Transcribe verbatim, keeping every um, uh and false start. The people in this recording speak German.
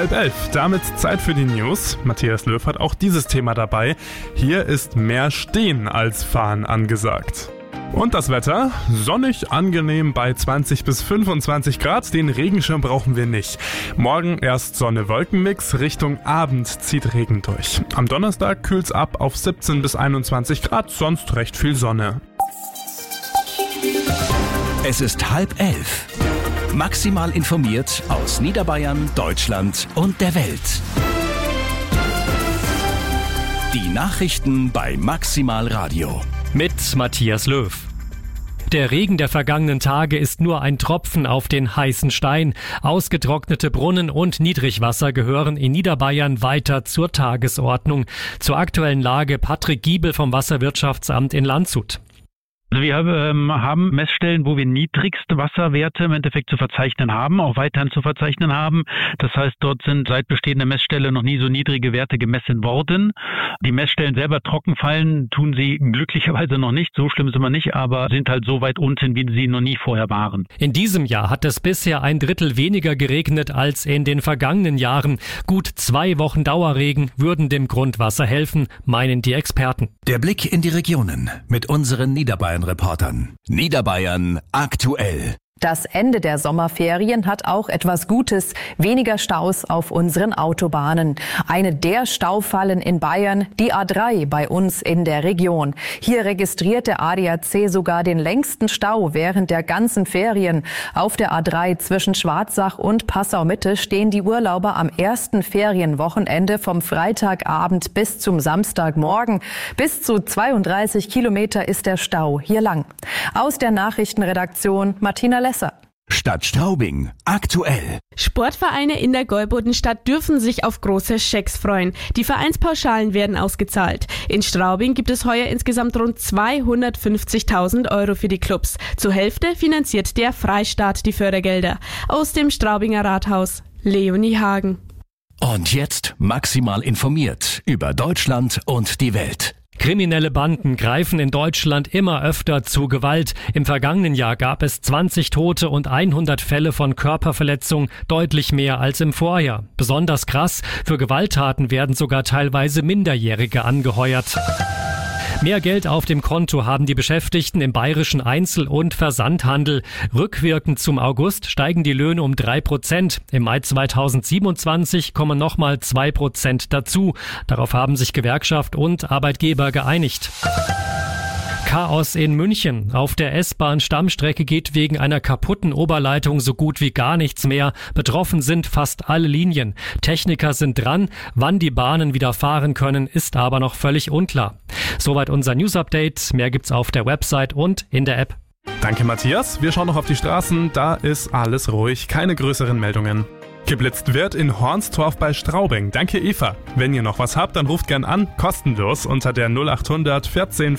halb elf. Damit Zeit für die News. Matthias Löw hat auch dieses Thema dabei. Hier ist mehr Stehen als Fahren angesagt. Und das Wetter? Sonnig, angenehm bei zwanzig bis fünfundzwanzig Grad. Den Regenschirm brauchen wir nicht. Morgen erst Sonne-Wolken-Mix. Richtung Abend zieht Regen durch. Am Donnerstag kühlt's ab auf siebzehn bis einundzwanzig Grad. Sonst recht viel Sonne. Es ist halb elf. Maximal informiert aus Niederbayern, Deutschland und der Welt. Die Nachrichten bei Maximal Radio. Mit Matthias Löw. Der Regen der vergangenen Tage ist nur ein Tropfen auf den heißen Stein. Ausgetrocknete Brunnen und Niedrigwasser gehören in Niederbayern weiter zur Tagesordnung. Zur aktuellen Lage Patrick Giebel vom Wasserwirtschaftsamt in Landshut. Wir ähm, haben Messstellen, wo wir niedrigste Wasserwerte im Endeffekt zu verzeichnen haben, auch weiterhin zu verzeichnen haben. Das heißt, dort sind seit Bestehen der Messstelle noch nie so niedrige Werte gemessen worden. Die Messstellen selber trocken fallen, tun sie glücklicherweise noch nicht. So schlimm sind wir nicht, aber sind halt so weit unten, wie sie noch nie vorher waren. In diesem Jahr hat es bisher ein Drittel weniger geregnet als in den vergangenen Jahren. Gut zwei Wochen Dauerregen würden dem Grundwasser helfen, meinen die Experten. Der Blick in die Regionen mit unseren Niederbayern Reportern. Niederbayern aktuell. Das Ende der Sommerferien hat auch etwas Gutes. Weniger Staus auf unseren Autobahnen. Eine der Staufallen in Bayern, die A drei bei uns in der Region. Hier registriert der A D A C sogar den längsten Stau während der ganzen Ferien. Auf der A drei zwischen Schwarzach und Passau-Mitte stehen die Urlauber am ersten Ferienwochenende vom Freitagabend bis zum Samstagmorgen. Bis zu zweiunddreißig Kilometer ist der Stau hier lang. Aus der Nachrichtenredaktion Martina Lesser. Stadt Straubing aktuell. Sportvereine in der Gäubodenstadt dürfen sich auf große Schecks freuen. Die Vereinspauschalen werden ausgezahlt. In Straubing gibt es heuer insgesamt rund zweihundertfünfzigtausend Euro für die Clubs. Zur Hälfte finanziert der Freistaat die Fördergelder. Aus dem Straubinger Rathaus, Leonie Hagen. Und jetzt maximal informiert über Deutschland und die Welt. Kriminelle Banden greifen in Deutschland immer öfter zu Gewalt. Im vergangenen Jahr gab es zwanzig Tote und hundert Fälle von Körperverletzung, deutlich mehr als im Vorjahr. Besonders krass, für Gewalttaten werden sogar teilweise Minderjährige angeheuert. Mehr Geld auf dem Konto haben die Beschäftigten im bayerischen Einzel- und Versandhandel. Rückwirkend zum August steigen die Löhne um drei Prozent. Im Mai zweitausendsiebenundzwanzig kommen nochmal zwei Prozent dazu. Darauf haben sich Gewerkschaft und Arbeitgeber geeinigt. Chaos in München. Auf der S-Bahn-Stammstrecke geht wegen einer kaputten Oberleitung so gut wie gar nichts mehr. Betroffen sind fast alle Linien. Techniker sind dran. Wann die Bahnen wieder fahren können, ist aber noch völlig unklar. Soweit unser News-Update. Mehr gibt's auf der Website und in der App. Danke, Matthias. Wir schauen noch auf die Straßen. Da ist alles ruhig. Keine größeren Meldungen. Geblitzt wird in Hornstorf bei Straubing. Danke, Eva. Wenn ihr noch was habt, dann ruft gern an. Kostenlos unter der null acht hundert vierzehn